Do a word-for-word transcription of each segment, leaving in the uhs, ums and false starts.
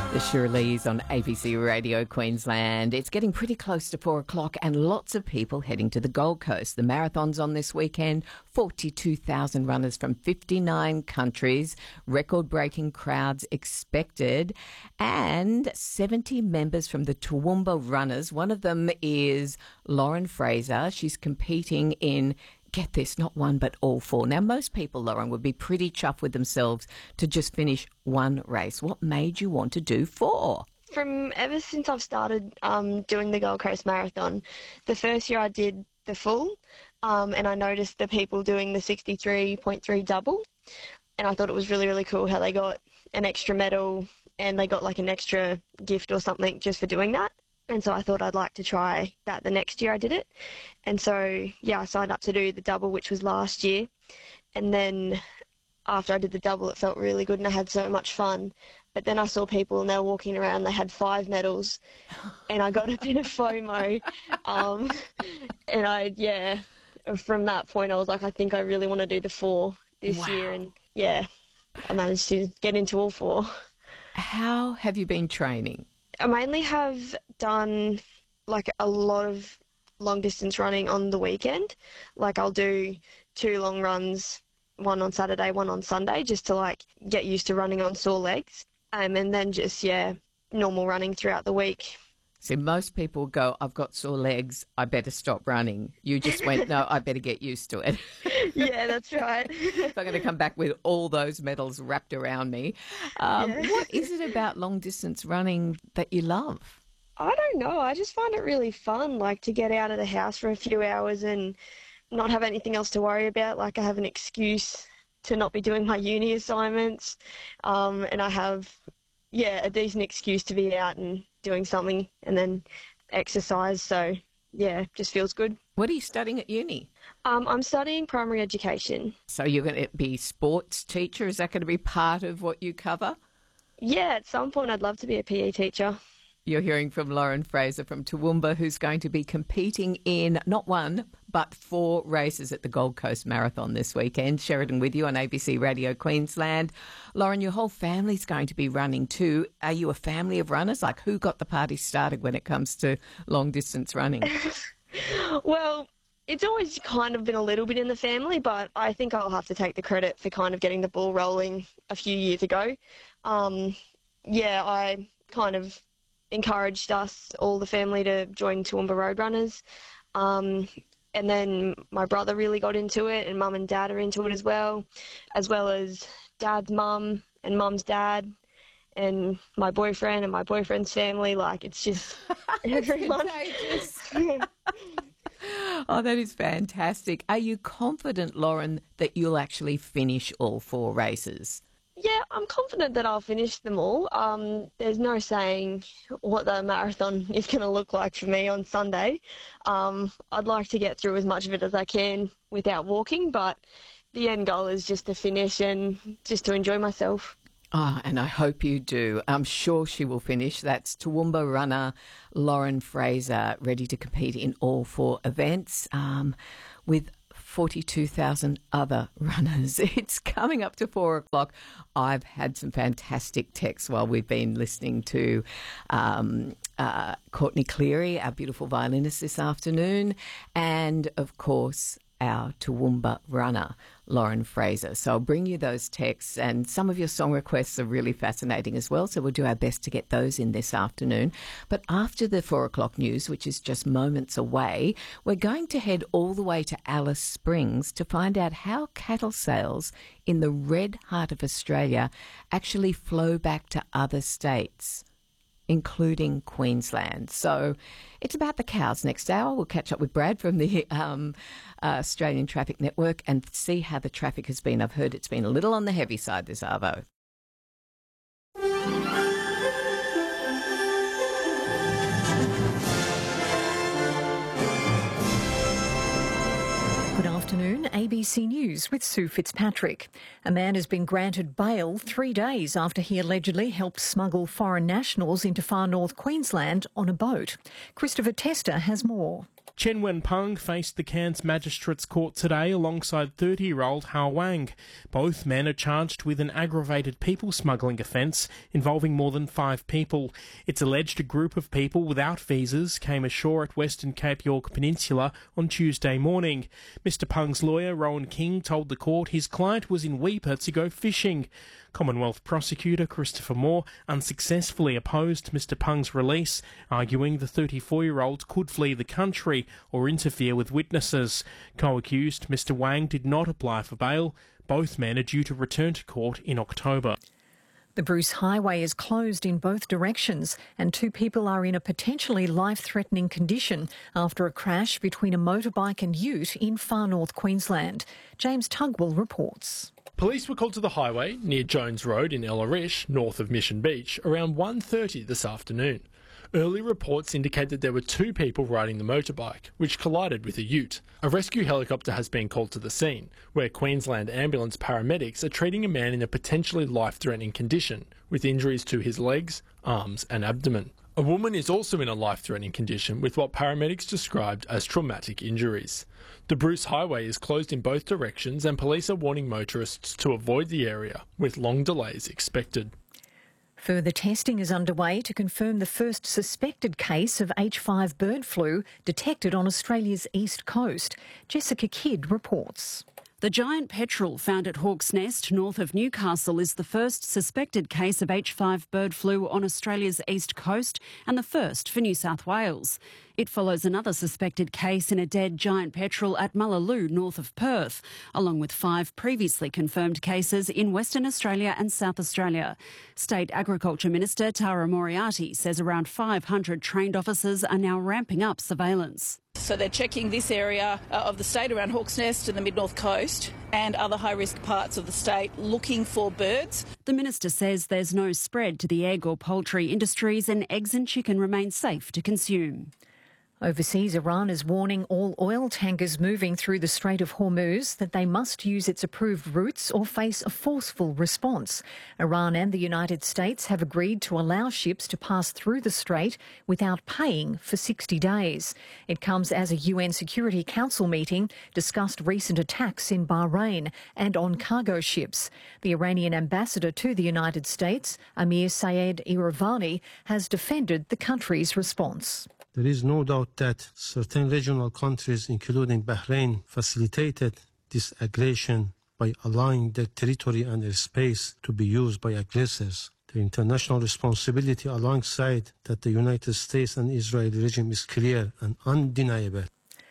The Shirleys on A B C Radio Queensland. It's getting pretty close to four o'clock and lots of people heading to the Gold Coast. The marathon's on this weekend. forty-two thousand runners from fifty-nine countries. Record-breaking crowds expected. And seventy members from the Toowoomba Runners. One of them is Lauren Fraser. She's competing in, get this, not one but all four. Now, most people, Lauren, would be pretty chuffed with themselves to just finish one race. What made you want to do four? From ever since I've started um, doing the Gold Coast Marathon, the first year I did the full, um, and I noticed the people doing the sixty-three point three double, and I thought it was really, really cool how they got an extra medal and they got like an extra gift or something just for doing that. And so I thought I'd like to try that the next year I did it. And so, yeah, I signed up to do the double, which was last year. And then after I did the double, it felt really good and I had so much fun. But then I saw people and they were walking around, they had five medals and I got a bit of FOMO. Um, and I, yeah, from that point I was like, I think I really want to do the four this Wow. year. And yeah, I managed to get into all four. How have you been training? I mainly have done like a lot of long distance running on the weekend. Like I'll do two long runs, one on Saturday, one on Sunday, just to like get used to running on sore legs. Um, and then just, yeah, normal running throughout the week. See, most people go, I've got sore legs, I better stop running. You just went, no, I better get used to it. Yeah, that's right. So I'm going to come back with all those medals wrapped around me. Um, Yeah. What is it about long distance running that you love? I don't know. I just find it really fun, like to get out of the house for a few hours and not have anything else to worry about. Like I have an excuse to not be doing my uni assignments. Um, and I have, yeah, a decent excuse to be out and doing something and then exercise. So, yeah, just feels good. What are you studying at uni? Um, I'm studying primary education. So you're going to be sports teacher? Is that going to be part of what you cover? Yeah, at some point I'd love to be a P E teacher. You're hearing from Lauren Fraser from Toowoomba, who's going to be competing in not one, but four races at the Gold Coast Marathon this weekend. Sheridan with you on A B C Radio Queensland. Lauren, your whole family's going to be running too. Are you a family of runners? Like, who got the party started when it comes to long-distance running? Well, it's always kind of been a little bit in the family, but I think I'll have to take the credit for kind of getting the ball rolling a few years ago. Um, yeah, I kind of encouraged us, all the family, to join Toowoomba Roadrunners. Um, and then my brother really got into it, and mum and dad are into it as well, as well as dad's mum and mum's dad and my boyfriend and my boyfriend's family. Like, it's just everyone. Oh, that is fantastic. Are you confident, Lauren, that you'll actually finish all four races? Yeah, I'm confident that I'll finish them all. Um, there's no saying what the marathon is going to look like for me on Sunday. Um, I'd like to get through as much of it as I can without walking, but the end goal is just to finish and just to enjoy myself. Oh, and I hope you do. I'm sure she will finish. That's Toowoomba runner Lauren Fraser, ready to compete in all four events um, with forty-two thousand other runners. It's coming up to four o'clock. I've had some fantastic texts while we've been listening to um, uh, Courtney Cleary, our beautiful violinist this afternoon, and, of course, our Toowoomba runner, Lauren Fraser. So I'll bring you those texts, and some of your song requests are really fascinating as well, so we'll do our best to get those in this afternoon. But after the four o'clock news, which is just moments away, we're going to head all the way to Alice Springs to find out how cattle sales in the red heart of Australia actually flow back to other states, including Queensland. So it's about the cows next hour. We'll catch up with Brad from the um, uh, Australian Traffic Network and see how the traffic has been. I've heard it's been a little on the heavy side this arvo. Good afternoon. A A B C News with Sue Fitzpatrick. A man has been granted bail three days after he allegedly helped smuggle foreign nationals into far north Queensland on a boat. Christopher Tester has more. Chen Wenpeng faced the Cairns Magistrates Court today alongside thirty-year-old Hao Wang. Both men are charged with an aggravated people smuggling offence involving more than five people. It's alleged a group of people without visas came ashore at Western Cape York Peninsula on Tuesday morning. Mister Peng's lawyer, Rowan King, told the court his client was in Weipa to go fishing. Commonwealth prosecutor Christopher Moore unsuccessfully opposed Mister Peng's release, arguing the thirty-four-year-old could flee the country or interfere with witnesses. Co-accused Mister Wang did not apply for bail. Both men are due to return to court in October. The Bruce Highway is closed in both directions and two people are in a potentially life-threatening condition after a crash between a motorbike and ute in far north Queensland. James Tugwell reports. Police were called to the highway near Jones Road in Ellarish, north of Mission Beach, around one thirty this afternoon. Early reports indicate that there were two people riding the motorbike, which collided with a ute. A rescue helicopter has been called to the scene, where Queensland Ambulance paramedics are treating a man in a potentially life-threatening condition, with injuries to his legs, arms and abdomen. A woman is also in a life-threatening condition with what paramedics described as traumatic injuries. The Bruce Highway is closed in both directions and police are warning motorists to avoid the area, with long delays expected. Further testing is underway to confirm the first suspected case of H five bird flu detected on Australia's east coast. Jessica Kidd reports. The giant petrel found at Hawk's Nest, north of Newcastle, is the first suspected case of H five bird flu on Australia's east coast and the first for New South Wales. It follows another suspected case in a dead giant petrel at Mullaloo, north of Perth, along with five previously confirmed cases in Western Australia and South Australia. State Agriculture Minister Tara Moriarty says around five hundred trained officers are now ramping up surveillance. So they're checking this area uh, of the state around Hawk's Nest and the mid-north coast and other high-risk parts of the state looking for birds. The minister says there's no spread to the egg or poultry industries and eggs and chicken remain safe to consume. Overseas, Iran is warning all oil tankers moving through the Strait of Hormuz that they must use its approved routes or face a forceful response. Iran and the United States have agreed to allow ships to pass through the strait without paying for sixty days. It comes as a U N Security Council meeting discussed recent attacks in Bahrain and on cargo ships. The Iranian ambassador to the United States, Amir Sayed Iravani, has defended the country's response. There is no doubt that certain regional countries, including Bahrain, facilitated this aggression by allowing their territory and their space to be used by aggressors. The international responsibility alongside that the United States and Israeli regime is clear and undeniable.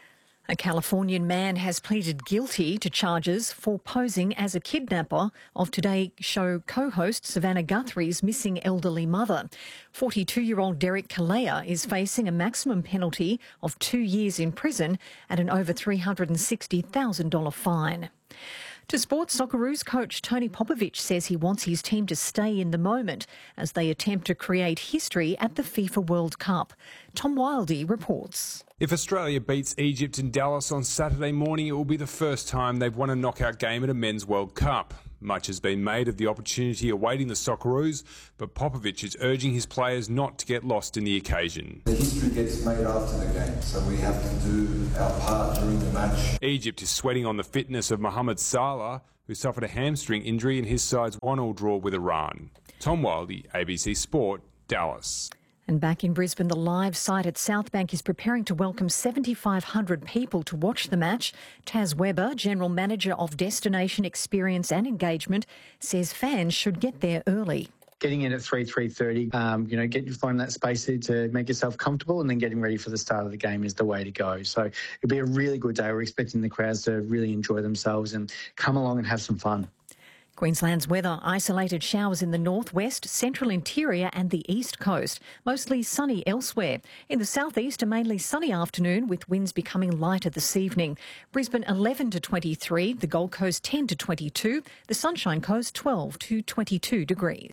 A Californian man has pleaded guilty to charges for posing as a kidnapper of Today Show co-host Savannah Guthrie's missing elderly mother. forty-two-year-old Derek Kalea is facing a maximum penalty of two years in prison and an over three hundred sixty thousand dollars fine. To sports, Socceroos coach Tony Popovic says he wants his team to stay in the moment as they attempt to create history at the FIFA World Cup. Tom Wildey reports. If Australia beats Egypt in Dallas on Saturday morning, it will be the first time they've won a knockout game at a Men's World Cup. Much has been made of the opportunity awaiting the Socceroos, but Popovic is urging his players not to get lost in the occasion. The history gets made after the game, so we have to do our part during the match. Egypt is sweating on the fitness of Mohamed Salah, who suffered a hamstring injury in his side's one-all draw with Iran. Tom Wildey, A B C Sport, Dallas. And back in Brisbane, the live site at Southbank is preparing to welcome seventy-five hundred people to watch the match. Taz Weber, General Manager of Destination Experience and Engagement, says fans should get there early. Getting in at three, three thirty, um, you know, get your phone in that space to make yourself comfortable and then getting ready for the start of the game is the way to go. So it'll be a really good day. We're expecting the crowds to really enjoy themselves and come along and have some fun. Queensland's weather: isolated showers in the northwest, central interior and the east coast. Mostly sunny elsewhere. In the southeast, a mainly sunny afternoon with winds becoming lighter this evening. Brisbane eleven to twenty-three, the Gold Coast ten to twenty-two, the Sunshine Coast twelve to twenty-two degrees.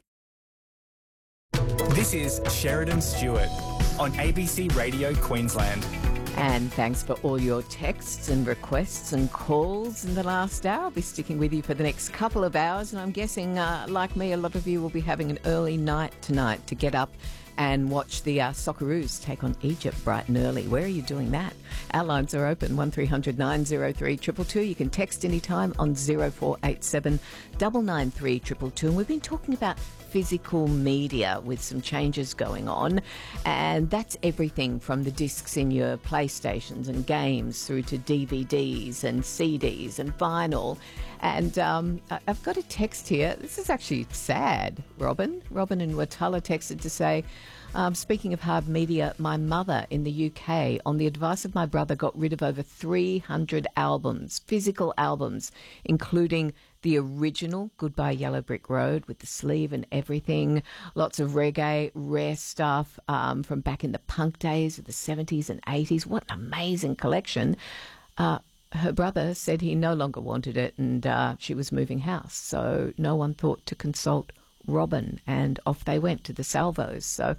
This is Sheridan Stewart on A B C Radio Queensland. And thanks for all your texts and requests and calls in the last hour. I'll be sticking with you for the next couple of hours, and I'm guessing, uh, like me, a lot of you will be having an early night tonight to get up and watch the uh, Socceroos take on Egypt bright and early. Where are you doing that? Our lines are open, one three hundred nine oh three two two two. You can text anytime on oh four eight seven nine nine three two two two. And we've been talking about physical media with some changes going on, and that's everything from the discs in your PlayStations and games through to D V Ds and C Ds and vinyl. And um, I've got a text here. This is actually sad, Robin. Robin in Watala texted to say, um, speaking of hard media, my mother in the U K, on the advice of my brother, got rid of over three hundred albums, physical albums, including the original Goodbye Yellow Brick Road with the sleeve and everything, lots of reggae, rare stuff um, from back in the punk days of the seventies and eighties. What an amazing collection. Uh, her brother said he no longer wanted it, and uh, she was moving house, so no one thought to consult Robin, and off they went to the Salvos. So,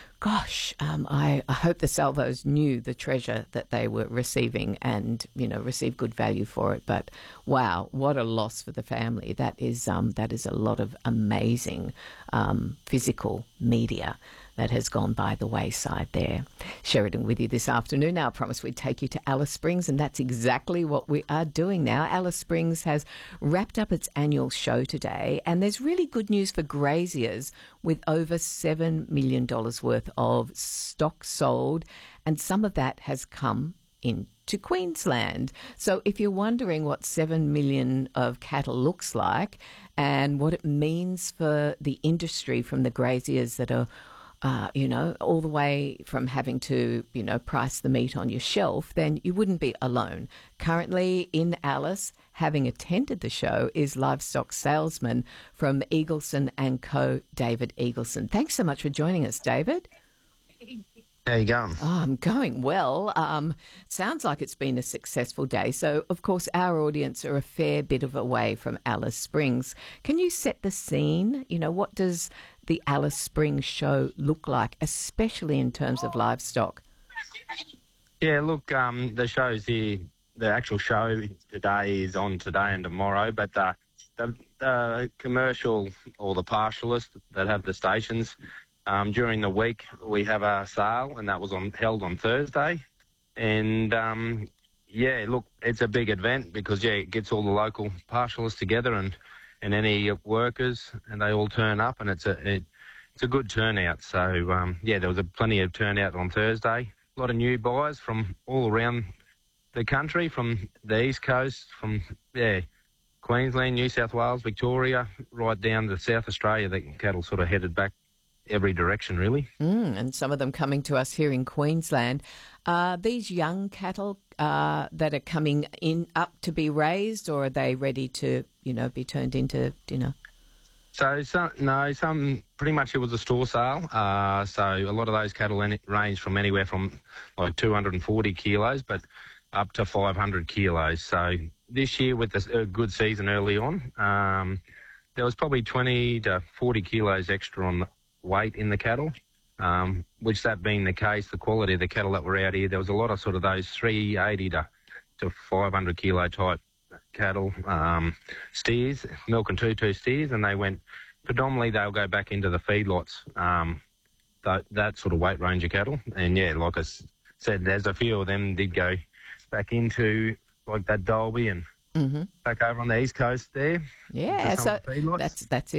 gosh, um, I, I hope the Salvos knew the treasure that they were receiving and, you know, received good value for it. But wow, what a loss for the family. That is um, that is a lot of amazing um, physical media that has gone by the wayside there. Sheridan with you this afternoon. Now, I promised we'd take you to Alice Springs, and that's exactly what we are doing now. Alice Springs has wrapped up its annual show today, and there's really good news for graziers with over seven million dollars worth of stock sold, and some of that has come into Queensland. So if you're wondering what seven million of cattle looks like and what it means for the industry from the graziers that are Uh, you know, all the way from having to, you know, price the meat on your shelf, then you wouldn't be alone. Currently in Alice, having attended the show, is livestock salesman from Eagleson and Co, David Eagleson. Thanks so much for joining us, David. How you going? Oh, I'm going well. Um, sounds like it's been a successful day. So, of course, our audience are a fair bit of a way from Alice Springs. Can you set the scene? You know, what does the Alice Springs show look like, especially in terms of livestock? Yeah, look, um, the show's here. The actual show today is on today and tomorrow, but uh, the, the commercial or the pastoralists that have the stations, um, during the week we have a sale, and that was on held on Thursday. And, um, yeah, look, it's a big event because, yeah, it gets all the local pastoralists together and and any workers, and they all turn up, and it's a it, it's a good turnout. So um, yeah, there was a plenty of turnout on Thursday. A lot of new buyers from all around the country, from the East Coast, from yeah, Queensland, New South Wales, Victoria, right down to South Australia. The cattle sort of headed back every direction, really. Mm, and some of them coming to us here in Queensland. Uh, these young cattle uh, that are coming in up to be raised, or are they ready to, you know, be turned into, you know? So, some, no, some, pretty much it was a store sale. Uh, so a lot of those cattle any, range from anywhere from like two hundred forty kilos, but up to five hundred kilos. So this year with a good season early on, um, there was probably twenty to forty kilos extra on weight in the cattle. Um, which that being the case, the quality of the cattle that were out here, there was a lot of sort of those three eighty to, to five hundred kilo type cattle, um, steers, milk and two-two steers, and they went, predominantly they'll go back into the feedlots, um, that, that sort of weight range of cattle. And yeah, like I said, there's a few of them did go back into like that Dolby and mm-hmm. back over on the East Coast there. Yeah, so that's, that's